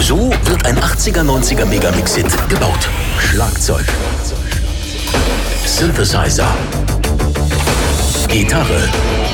So wird ein 80er, 90er Megamix-Hit gebaut. Schlagzeug, Synthesizer, Gitarre,